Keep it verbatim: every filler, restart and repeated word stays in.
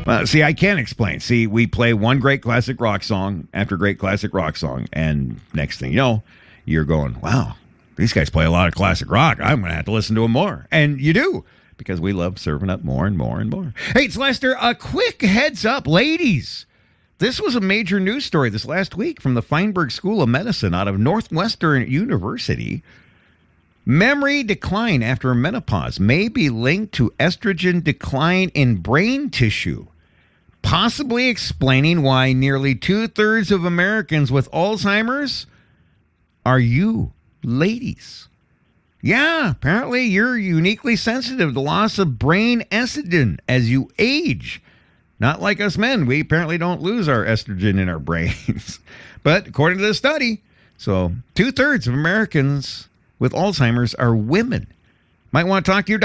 Uh, see, I can't explain. See, we play one great classic rock song after great classic rock song, and next thing you know, you're going, wow, these guys play a lot of classic rock. I'm going to have to listen to them more. And you do, because we love serving up more and more and more. Hey, it's Lester. A quick heads up, ladies. This was a major news story this last week from the Feinberg School of Medicine out of Northwestern University. Memory decline after menopause may be linked to estrogen decline in brain tissue, possibly explaining why nearly two-thirds of Americans with Alzheimer's are you, ladies. Yeah, apparently you're uniquely sensitive to loss of brain estrogen as you age. Not like us men. We apparently don't lose our estrogen in our brains. But according to this study, so two-thirds of Americans with Alzheimer's are women. Might want to talk to your doctor.